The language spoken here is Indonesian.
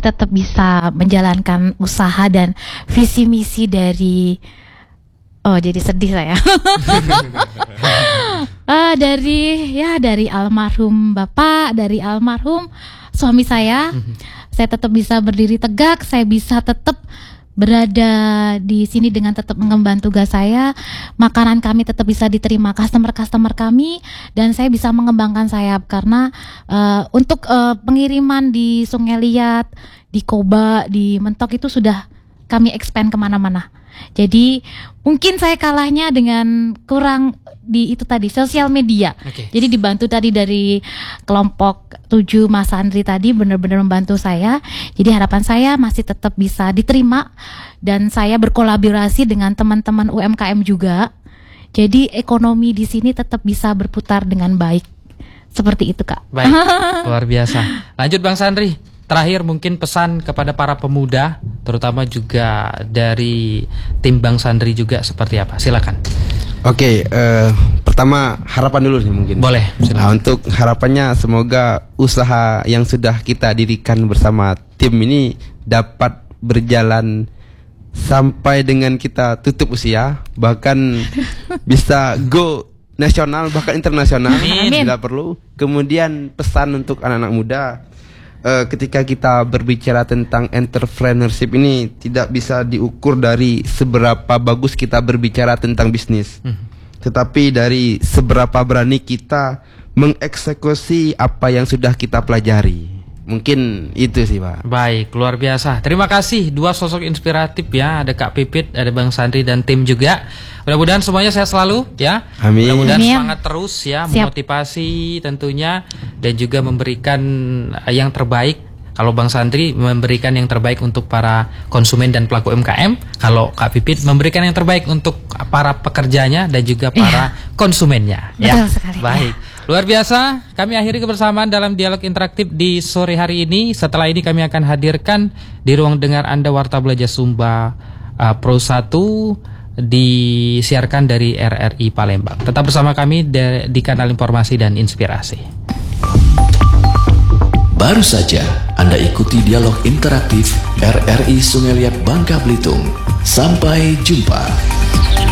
tetap bisa menjalankan usaha dan visi misi dari jadi sedih saya. dari almarhum Bapak, dari almarhum suami saya tetap bisa berdiri tegak, saya bisa tetap berada di sini dengan tetap mengemban tugas saya, makanan kami tetap bisa diterima customer kami, dan saya bisa mengembangkan sayap karena untuk pengiriman di Sungai Liat, di Koba, di Mentok itu sudah kami expand kemana-mana. Jadi mungkin saya kalahnya dengan kurang di itu tadi sosial media. Jadi dibantu tadi dari kelompok 7 Mas Andri tadi benar-benar membantu saya. Jadi harapan saya masih tetap bisa diterima dan saya berkolaborasi dengan teman-teman UMKM juga. Jadi ekonomi di sini tetap bisa berputar dengan baik. Seperti itu, Kak. Baik, luar biasa. Lanjut Bang Sandri. Terakhir mungkin pesan kepada para pemuda, terutama juga dari tim Bang Sandri juga seperti apa? Silakan. Oke, pertama harapan dulu nih mungkin. Boleh. Nah, untuk harapannya semoga usaha yang sudah kita dirikan bersama tim ini dapat berjalan sampai dengan kita tutup usia, bahkan bisa go nasional bahkan internasional bila perlu. Kemudian pesan untuk anak-anak muda, ketika kita berbicara tentang entrepreneurship ini tidak bisa diukur dari seberapa bagus kita berbicara tentang bisnis, tetapi dari seberapa berani kita mengeksekusi apa yang sudah kita pelajari. Mungkin itu sih, Pak. Baik, luar biasa. Terima kasih dua sosok inspiratif ya. Ada Kak Pipit, ada Bang Sandri dan tim juga. Mudah-mudahan semuanya sehat selalu ya. Amin. Mudah-mudahan semangat terus ya, memotivasi tentunya dan juga memberikan yang terbaik. Kalau Bang Sandri memberikan yang terbaik untuk para konsumen dan pelaku UMKM, kalau Kak Pipit memberikan yang terbaik untuk para pekerjanya dan juga para konsumennya. Betul sekali. Baik. Luar biasa, kami akhiri kebersamaan dalam dialog interaktif di sore hari ini. Setelah ini kami akan hadirkan di ruang dengar Anda Warta Belajar Sumba Pro 1 disiarkan dari RRI Palembang. Tetap bersama kami di kanal informasi dan inspirasi. Baru saja Anda ikuti dialog interaktif RRI Sungai Liat Bangka Belitung. Sampai jumpa.